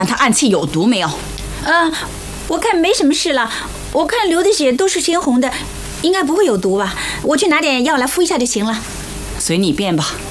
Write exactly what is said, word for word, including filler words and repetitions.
他暗器有毒没有？ 呃，我看没什么事了。我看流的血都是鲜红的，应该不会有毒吧？我去拿点药来敷一下就行了。 随你便吧。